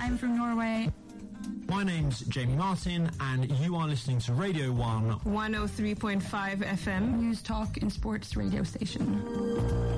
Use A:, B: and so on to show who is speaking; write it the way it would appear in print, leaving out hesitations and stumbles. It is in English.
A: I'm from Norway.
B: My name's Jamie Martin, and you are listening to Radio 1
C: 103.5 FM
A: News, talk and sports radio station.